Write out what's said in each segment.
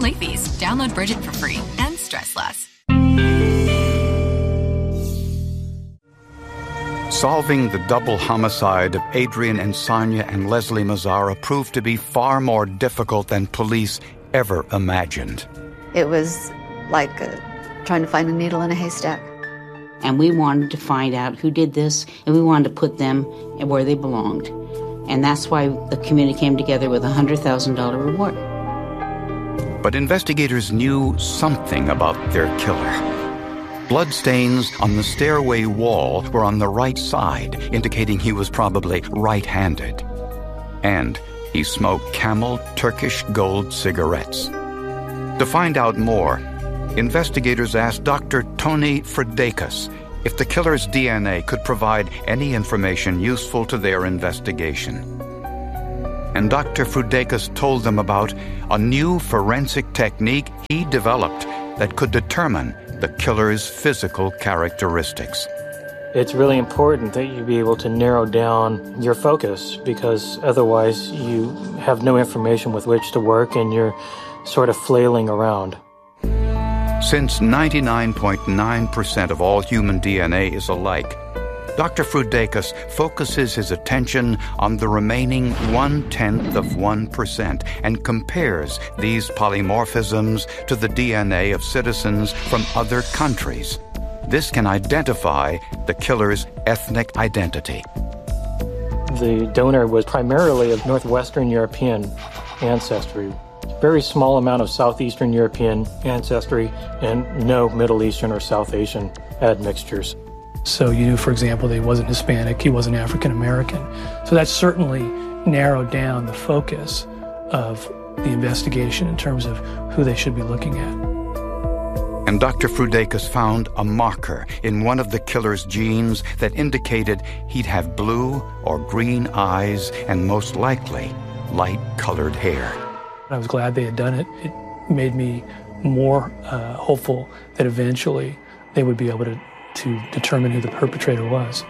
late fees. Download Bridget for free and stress less. Solving the double homicide of Adrian Ensanya and Leslie Mazzara proved to be far more difficult than police ever imagined. It was like trying to find a needle in a haystack. And we wanted to find out who did this, and we wanted to put them where they belonged. And that's why the community came together with a $100,000 reward. But investigators knew something about their killer. Bloodstains on the stairway wall were on the right side, indicating he was probably right-handed. And he smoked Camel Turkish Gold cigarettes. To find out more, investigators asked Dr. Tony Fridakis if the killer's DNA could provide any information useful to their investigation. And Dr. Fridakis told them about a new forensic technique he developed that could determine the killer's physical characteristics. It's really important that you be able to narrow down your focus, because otherwise you have no information with which to work and you're sort of flailing around. Since 99.9% of all human DNA is alike, Dr. Fridakis focuses his attention on the remaining 0.1% and compares these polymorphisms to the DNA of citizens from other countries. This can identify the killer's ethnic identity. The donor was primarily of Northwestern European ancestry. Very small amount of Southeastern European ancestry and no Middle Eastern or South Asian admixtures. So you knew, for example, that he wasn't Hispanic, he wasn't African American. So that certainly narrowed down the focus of the investigation in terms of who they should be looking at. And Dr. Fridakis found a marker in one of the killer's genes that indicated he'd have blue or green eyes and most likely light-colored hair. I was glad they had done it. It made me more hopeful that eventually they would be able to determine who the perpetrator was.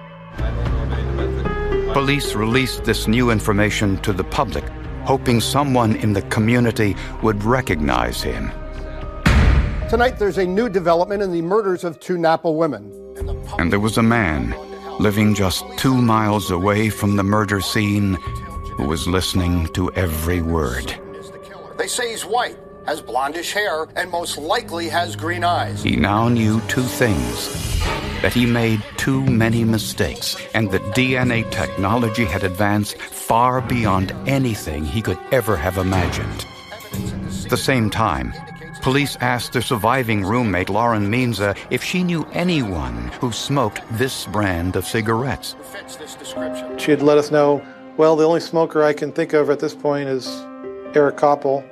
Police released this new information to the public, hoping someone in the community would recognize him. Tonight, there's a new development in the murders of two Napa women. And there was a man living just 2 miles away from the murder scene who was listening to every word. They say he's white, has blondish hair, and most likely has green eyes. He now knew two things: that he made too many mistakes, and that DNA technology had advanced far beyond anything he could ever have imagined. At the same time, police asked their surviving roommate, Lauren Meanza, if she knew anyone who smoked this brand of cigarettes. She had let us know, well, the only smoker I can think of at this point is Eric Koppel.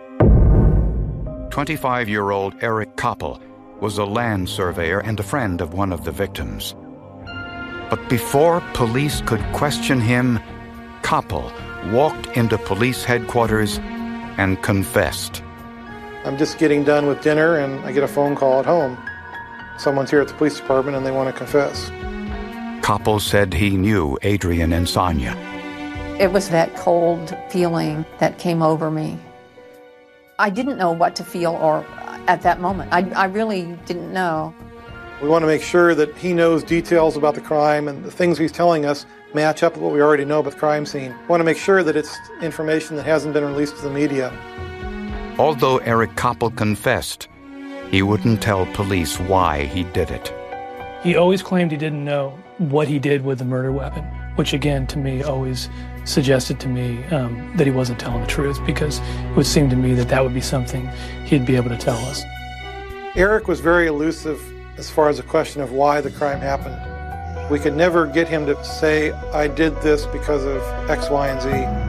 25-year-old Eric Koppel was a land surveyor and a friend of one of the victims. But before police could question him, Koppel walked into police headquarters and confessed. I'm just getting done with dinner and I get a phone call at home. Someone's here at the police department and they want to confess. Koppel said he knew Adrian Ensanya. It was that cold feeling that came over me. I didn't know what to feel or at that moment. I really didn't know. We want to make sure that he knows details about the crime and the things he's telling us match up with what we already know about the crime scene. We want to make sure that it's information that hasn't been released to the media. Although Eric Koppel confessed, he wouldn't tell police why he did it. He always claimed he didn't know what he did with the murder weapon, which again, to me, always suggested to me that he wasn't telling the truth, because it would seem to me that that would be something he'd be able to tell us. Eric was very elusive as far as the question of why the crime happened. We could never get him to say, I did this because of X, Y, and Z.